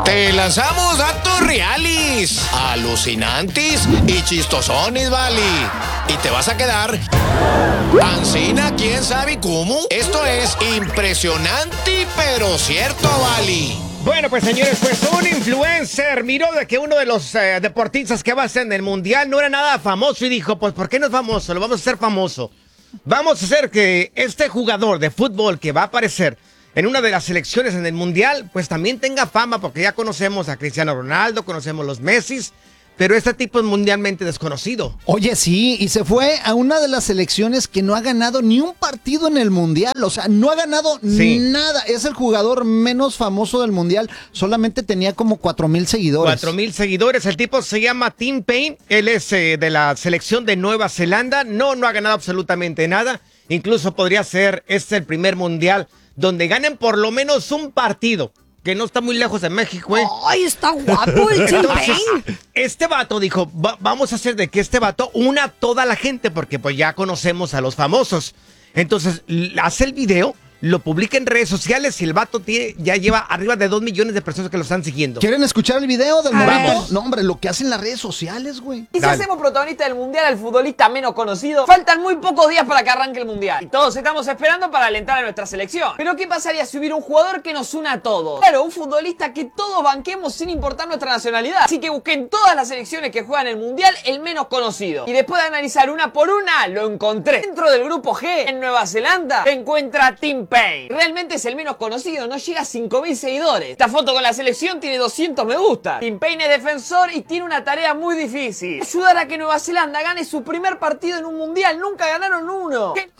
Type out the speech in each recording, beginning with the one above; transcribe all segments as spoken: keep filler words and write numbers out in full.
Te lanzamos datos reales, alucinantes y chistosones, vale. Y te vas a quedar ancina, quién sabe cómo. Esto es impresionante, pero cierto, vale. Bueno, pues señores, pues un influencer miró de que uno de los eh, deportistas que va a ser en el mundial no era nada famoso y dijo, pues ¿por qué no es famoso? Lo vamos a hacer famoso. Vamos a hacer que este jugador de fútbol que va a aparecer en una de las selecciones en el mundial, pues también tenga fama, porque ya conocemos a Cristiano Ronaldo, conocemos los Messis, pero este tipo es mundialmente desconocido. Oye, sí, y se fue a una de las selecciones que no ha ganado ni un partido en el mundial, o sea, no ha ganado sí. nada. Es el jugador menos famoso del mundial, solamente tenía como cuatro mil seguidores. Cuatro mil seguidores, el tipo se llama Tim Payne, él es eh, de la selección de Nueva Zelanda, no, no ha ganado absolutamente nada, incluso podría ser este el primer mundial donde ganen por lo menos un partido, que no está muy lejos de México, ¿eh? ¡Ay, está guapo el Tim Payne! Este vato dijo, va, vamos a hacer de que este vato una a toda la gente, porque pues ya conocemos a los famosos. Entonces, hace el video, lo publica en redes sociales y el vato tiene, ya lleva arriba de dos millones de personas que lo están siguiendo. ¿Quieren escuchar el video del A momento? ver. No, hombre, lo que hacen las redes sociales, güey. Y si Dale. hacemos protagonista del mundial al futbolista menos conocido, faltan muy pocos días para que arranque el mundial. Y todos estamos esperando para alentar a nuestra selección. Pero ¿qué pasaría si hubiera un jugador que nos una a todos? Claro, un futbolista que todos banquemos sin importar nuestra nacionalidad. Así que busqué en todas las selecciones que juegan el mundial el menos conocido. Y después de analizar una por una, lo encontré. Dentro del grupo G, en Nueva Zelanda, se encuentra Tim Payne. Realmente es el menos conocido, no llega a cinco mil seguidores. Esta foto con la selección tiene doscientos me gusta. Tim Payne es defensor y tiene una tarea muy difícil: ayudar a que Nueva Zelanda gane su primer partido en un mundial. Nunca ganaron uno. ¿Qué?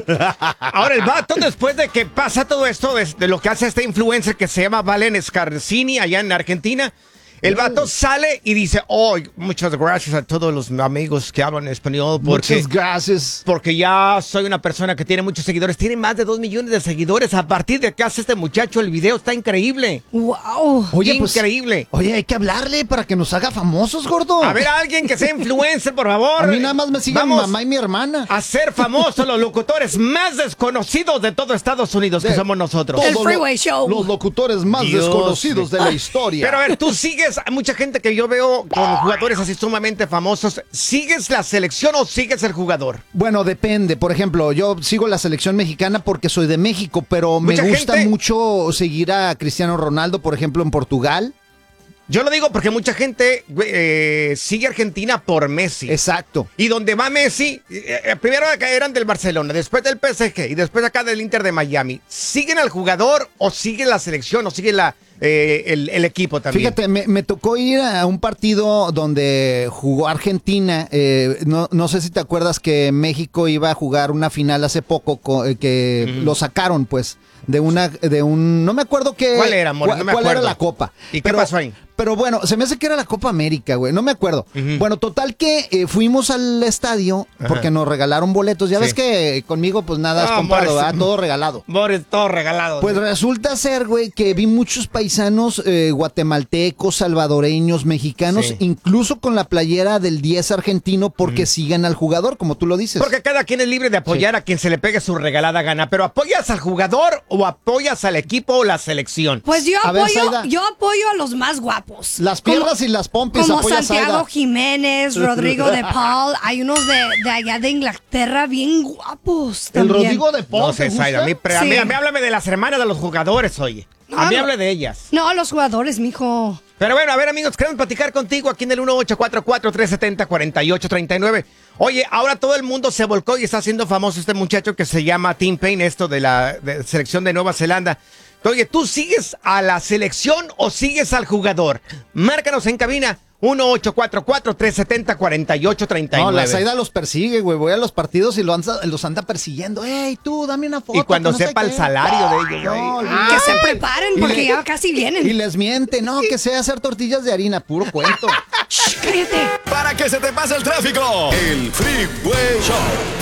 Ahora el vato, después de que pasa todo esto, de, de lo que hace este influencer que se llama Valen Scarsini allá en Argentina, el vato sale y dice, oh, muchas gracias a todos los amigos que hablan español. Porque, Muchas gracias. Porque ya soy una persona que tiene muchos seguidores. Tiene más de dos millones de seguidores. A partir de que hace este muchacho, el video está increíble. ¡Wow! Oye, pues, increíble. Oye, hay que hablarle para que nos haga famosos, gordo. A ver, alguien que sea influencer, por favor. A mí nada más me siguen mi Vamos mamá y mi hermana. a ser famosos los locutores más desconocidos de todo Estados Unidos, que De somos nosotros. El Todos Freeway lo- Show. Los locutores más Dios desconocidos de la historia. Pero a ver, tú sigues, hay mucha gente que yo veo con jugadores así sumamente famosos. ¿Sigues la selección o sigues el jugador? Bueno, depende. Por ejemplo, yo sigo la selección mexicana porque soy de México, pero Mucha me gusta gente- mucho seguir a Cristiano Ronaldo, por ejemplo, en Portugal. Yo lo digo porque mucha gente eh, sigue a Argentina por Messi. Exacto. Y donde va Messi, eh, eh, primero acá eran del Barcelona, después del P S G y después acá del Inter de Miami. ¿Siguen al jugador o siguen la selección o siguen la, eh, el, el equipo también? Fíjate, me, me tocó ir a un partido donde jugó Argentina. eh, no, no sé si te acuerdas que México iba a jugar una final hace poco, co- eh, que Ujú. lo sacaron, pues, de una, de un, no me acuerdo qué. ¿Cuál era, amor? cuál- No me cuál era acuerdo. la copa. ¿Y qué pasó ahí? Pero bueno, se me hace que era la Copa América, güey, no me acuerdo. Ujú. Bueno, total que eh, fuimos al estadio porque Ajá. nos regalaron boletos. Ya Sí. ves que conmigo pues nada has No, comprado, amor, ¿verdad? es- Todo regalado. Boris, todo regalado. Pues resulta ser, güey, que vi muchos paisanos eh, guatemaltecos, salvadoreños, mexicanos, Sí. incluso con la playera del diez argentino porque sigan al jugador, como tú lo dices. Porque cada quien es libre de apoyar a quien se le pegue su regalada gana. Pero ¿apoyas al jugador o apoyas al equipo o la selección? Pues yo A ver, apoyo, Zaida. yo apoyo a los más guapos. Las Como- piernas y las pompis Como apoyas a Santiago Zaida. Jiménez, Rodrigo de Paul. Hay unos de, de allá de Inglaterra bien guapos El también. Rodrigo de Paul, No ¿te sé, gusta? Zaida. A mí, pre- a mí, Sí. a mí háblame de las hermanas de los jugadores, oye. A mí No, no. hable de ellas. No, los jugadores, mijo. Pero bueno, a ver, amigos, queremos platicar contigo aquí en el uno ocho cuatro cuatro, tres siete cero, cuatro ocho tres nueve. Oye, ahora todo el mundo se volcó y está haciendo famoso este muchacho que se llama Tim Payne, esto de la de selección de Nueva Zelanda. Oye, ¿tú sigues a la selección o sigues al jugador? Márcanos en cabina uno ocho cuatro cuatro, tres siete cero, cuatro ocho tres nueve. No, la Zaida los persigue, güey. Voy a los partidos y lo anda- los anda persiguiendo. ey, tú, dame una foto. Y cuando que no sé sepa el qué. salario de ellos, No, güey. olvídate. Que se preparen Y porque le- ya casi vienen. Y les miente, no, que sea hacer tortillas de harina, puro cuento. Shh, cállate. Para que se te pase el tráfico, el Freeway Show.